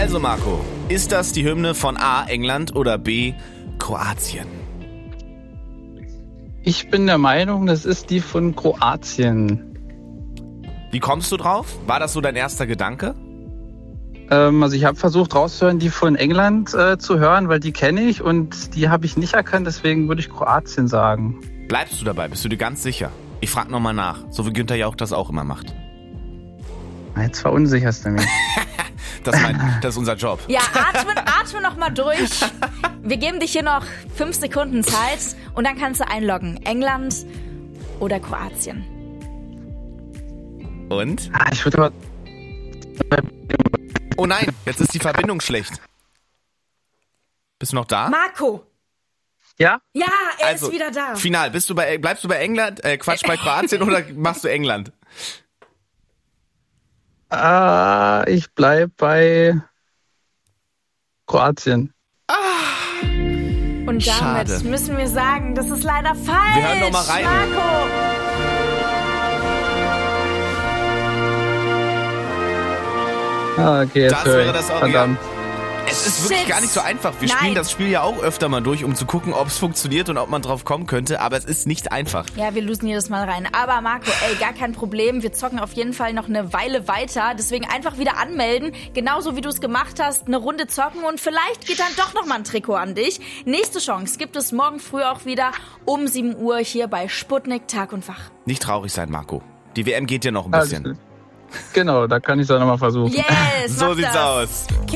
Also Marco, ist das die Hymne von A, England oder B, Kroatien? Ich bin der Meinung, das ist die von Kroatien. Wie kommst du drauf? War das so dein erster Gedanke? Also ich habe versucht rauszuhören, die von England zu hören, weil die kenne ich und die habe ich nicht erkannt, deswegen würde ich Kroatien sagen. Bleibst du dabei? Bist du dir ganz sicher? Ich frage nochmal nach, so wie Günther Jauch das auch immer macht. Jetzt verunsicherst du mich. Das ist unser Job. Ja, atme noch mal durch. Wir geben dich hier noch 5 Sekunden Zeit und dann kannst du einloggen. England oder Kroatien? Und? Ich würde aber... Oh nein, jetzt ist die Verbindung schlecht. Bist du noch da? Marco! Ja? Ja, er Also, ist wieder da. Final, bleibst du bei England, bei Kroatien oder machst du England? Ich bleib bei Kroatien. Und damit Schade. müssen wir sagen, das ist leider falsch. Wir hören noch mal rein. Marco! Okay, jetzt Das höre wäre ich. das auch, Verdammt. Es ist wirklich Shit. gar nicht so einfach. Wir Nein. spielen das Spiel ja auch öfter mal durch, um zu gucken, ob es funktioniert und ob man drauf kommen könnte, aber es ist nicht einfach. Ja, wir losen jedes Mal rein. Aber Marco, gar kein Problem. Wir zocken auf jeden Fall noch eine Weile weiter. Deswegen einfach wieder anmelden. Genauso wie du es gemacht hast. Eine Runde zocken und vielleicht geht dann doch noch mal ein Trikot an dich. Nächste Chance gibt es morgen früh auch wieder um 7 Uhr hier bei Sputnik Tag und Wach. Nicht traurig sein, Marco. Die WM geht ja noch ein Alles bisschen. gut. Genau, da kann ich es auch nochmal versuchen. Yes, So mach sieht's das. aus.